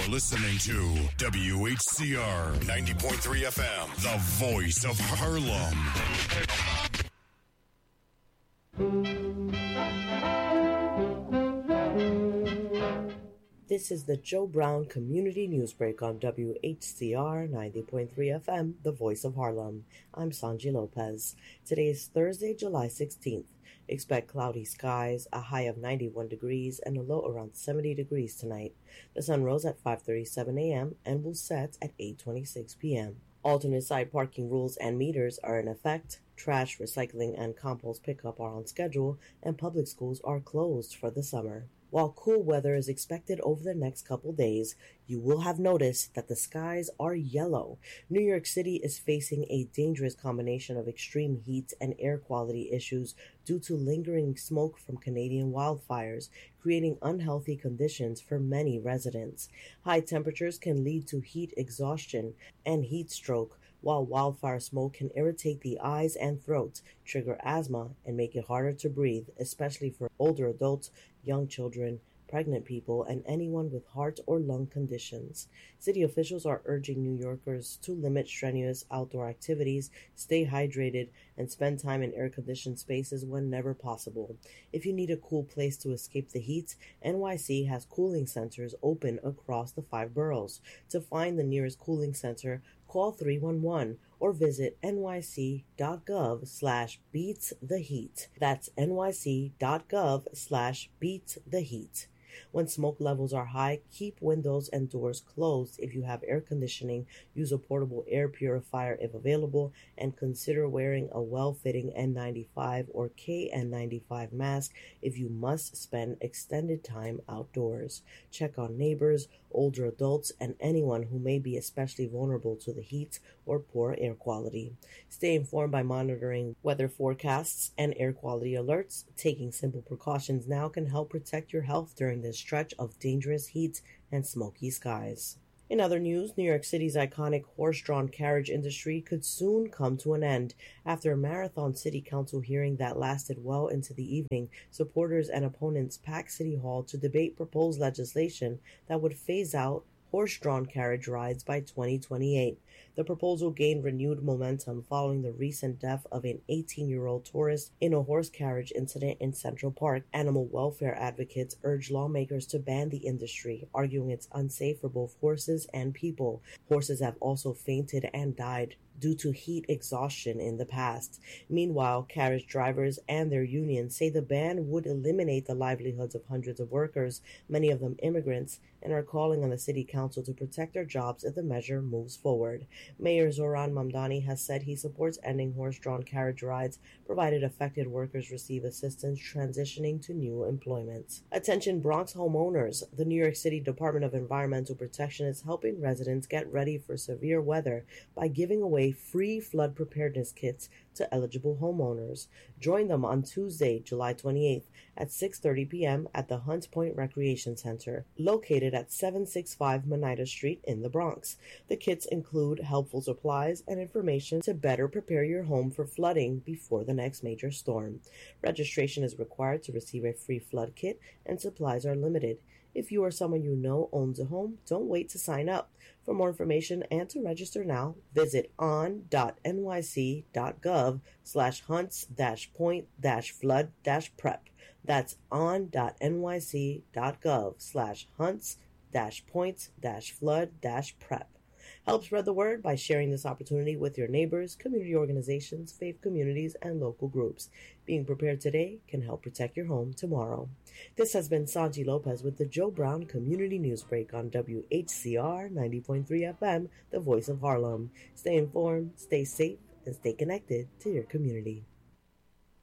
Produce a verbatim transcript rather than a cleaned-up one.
listening to W H C R ninety point three F M, the voice of Harlem. This is the Joe Brown Community Newsbreak on W H C R ninety point three F M, the voice of Harlem. I'm Sanji Lopez. Today is Thursday, July sixteenth. Expect cloudy skies, a high of ninety-one degrees, and a low around seventy degrees tonight. The sun rose at five thirty-seven a.m. and will set at eight twenty-six p.m. Alternate side parking rules and meters are in effect. Trash, recycling, and compost pickup are on schedule, and public schools are closed for the summer. While cool weather is expected over the next couple days, you will have noticed that the skies are yellow. New York City is facing a dangerous combination of extreme heat and air quality issues due to lingering smoke from Canadian wildfires, creating unhealthy conditions for many residents. High temperatures can lead to heat exhaustion and heat stroke, while wildfire smoke can irritate the eyes and throat, trigger asthma, and make it harder to breathe, especially for older adults, young children, pregnant people, and anyone with heart or lung conditions. City officials are urging New Yorkers to limit strenuous outdoor activities, stay hydrated, and spend time in air-conditioned spaces whenever possible. If you need a cool place to escape the heat, N Y C has cooling centers open across the five boroughs. To find the nearest cooling center, call three one one or visit nyc.gov slash beats the heat. That's nyc.gov slash beats the heat. When smoke levels are high, keep windows and doors closed. If you have air conditioning, use a portable air purifier if available, and consider wearing a well-fitting N ninety-five or K N ninety-five mask if you must spend extended time outdoors. Check on neighbors, older adults, and anyone who may be especially vulnerable to the heat or poor air quality. Stay informed by monitoring weather forecasts and air quality alerts. Taking simple precautions now can help protect your health during this stretch of dangerous heat and smoky skies. In other news, New York City's iconic horse-drawn carriage industry could soon come to an end. After a marathon city council hearing that lasted well into the evening, supporters and opponents packed City Hall to debate proposed legislation that would phase out horse-drawn carriage rides by twenty twenty-eight. The proposal gained renewed momentum following the recent death of an eighteen-year-old tourist in a horse carriage incident in Central Park. Animal welfare advocates urge lawmakers to ban the industry, arguing it's unsafe for both horses and people. Horses have also fainted and died due to heat exhaustion in the past. Meanwhile, carriage drivers and their unions say the ban would eliminate the livelihoods of hundreds of workers, many of them immigrants, and are calling on the city council to protect their jobs if the measure moves forward. Mayor Zoran Mamdani has said he supports ending horse-drawn carriage rides, provided affected workers receive assistance transitioning to new employment. Attention Bronx homeowners. The New York City Department of Environmental Protection is helping residents get ready for severe weather by giving away free flood preparedness kits to eligible homeowners. Join them on Tuesday, July twenty-eighth at six thirty p.m. at the Hunts Point Recreation Center, located at seven sixty-five Moneta Street in the Bronx. The kits include helpful supplies and information to better prepare your home for flooding before the next major storm. Registration is required to receive a free flood kit, and supplies are limited. If you or someone you know owns a home, don't wait to sign up. For more information and to register now, visit on.nyc.gov slash hunts dash point dash flood dash prep. That's on.nyc.gov slash hunts dash points dash flood dash prep. Help spread the word by sharing this opportunity with your neighbors, community organizations, faith communities, and local groups. Being prepared today can help protect your home tomorrow. This has been Sanji Lopez with the Joe Brown Community Newsbreak on W H C R ninety point three F M, the voice of Harlem. Stay informed, stay safe, and stay connected to your community.